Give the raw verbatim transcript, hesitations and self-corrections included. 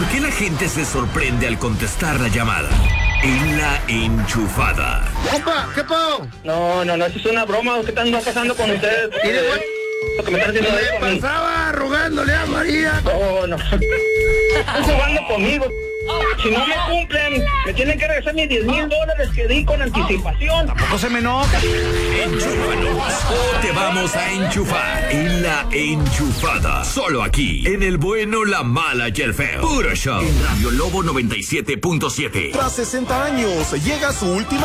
¿Por qué la gente se sorprende al contestar la llamada? En La Enchufada. ¡Compa! ¿Qué pasó? No, no, no, eso es una broma. ¿Qué está pasando con ustedes? ¿Y de güey? Lo que me están haciendo ¿Qué ahí conmigo. pasaba rogándole a María? No, no. Están jugando conmigo. Si no me cumplen, me tienen que regresar mis diez mil dólares que di con anticipación. Tampoco se me enoja. Enchúfanos o te vamos a enchufar en La Enchufada. Solo aquí, en el bueno, la mala y el feo. Puro show. En Radio Lobo noventa y siete punto siete. Tras sesenta años, llega su última